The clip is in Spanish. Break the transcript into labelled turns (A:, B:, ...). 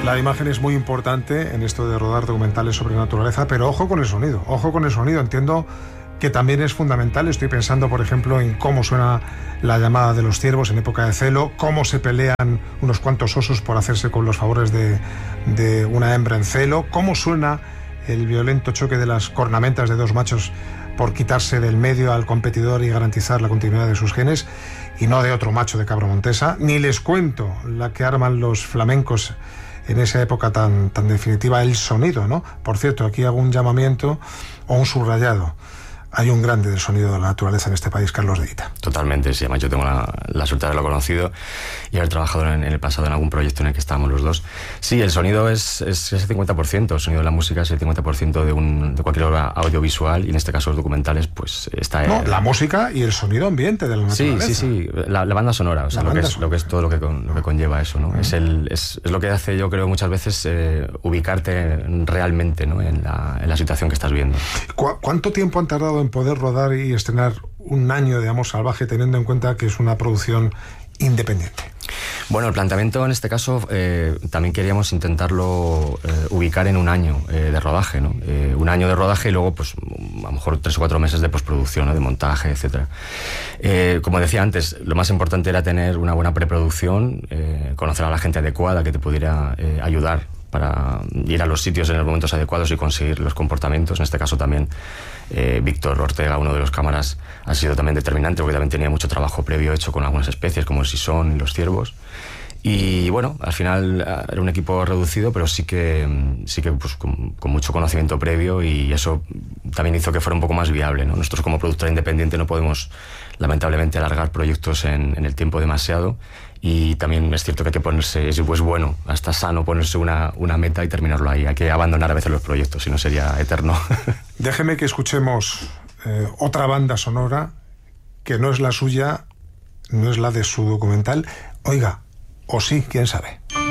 A: La imagen es muy importante en esto de rodar documentales sobre naturaleza, pero ojo con el sonido, ojo con el sonido. Entiendo que también es fundamental. Estoy pensando, por ejemplo, en cómo suena la llamada de los ciervos en época de celo, cómo se pelean unos cuantos osos por hacerse con los favores de una hembra en celo, cómo suena el violento choque de las cornamentas de dos machos por quitarse del medio al competidor y garantizar la continuidad de sus genes, y no de otro macho de cabra montesa. Ni les cuento la que arman los flamencos en esa época tan definitiva, el sonido, ¿no? Por cierto, aquí hago un llamamiento o un subrayado. Hay un grande del sonido de la naturaleza en este país, Carlos de Hita.
B: Totalmente, sí. Además, yo tengo la suerte de haberlo conocido y haber trabajado en el pasado en algún proyecto en el que estábamos los dos. Sí, el sonido es ese 50%, el sonido de la música es el 50% de cualquier obra audiovisual, y en este caso los documentales, pues está...
A: No, la música y el sonido ambiente de la naturaleza.
B: Sí. La banda sonora, o sea, lo que es todo lo que conlleva eso, ¿no? Es lo que hace, yo creo, muchas veces ubicarte realmente, ¿no? en la situación que estás viendo.
A: ¿Cuánto tiempo han tardado en poder rodar y estrenar Un año de Amor Salvaje, teniendo en cuenta que es una producción independiente?
B: Bueno, el planteamiento en este caso también queríamos intentarlo ubicar en un año de rodaje, ¿no? Un año de rodaje y luego, pues, a lo mejor 3 o 4 meses de postproducción, ¿no? De montaje, etcétera. Como decía antes, lo más importante era tener una buena preproducción, conocer a la gente adecuada que te pudiera ayudar para ir a los sitios en los momentos adecuados y conseguir los comportamientos. En este caso también Víctor Ortega, uno de los cámaras, ha sido también determinante, porque también tenía mucho trabajo previo hecho con algunas especies como el sisón y los ciervos. Y bueno, al final era un equipo reducido, pero sí que pues, con mucho conocimiento previo, y eso también hizo que fuera un poco más viable, ¿no? Nosotros, como productora independiente, no podemos lamentablemente alargar proyectos en el tiempo demasiado, y también es cierto que hay que ponerse, es bueno, hasta sano ponerse una meta y terminarlo ahí. Hay que abandonar a veces los proyectos, si no sería eterno.
A: Déjeme que escuchemos otra banda sonora que no es la suya, no es la de su documental. Oiga, o sí, quién sabe.